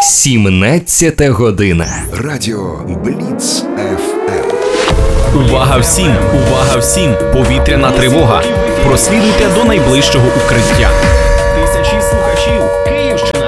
17 година. Радіо Бліц ФМ. Увага всім! Увага всім! Повітряна тривога! Прослідуйте до найближчого укриття. Тисячі слухачів. Київщина.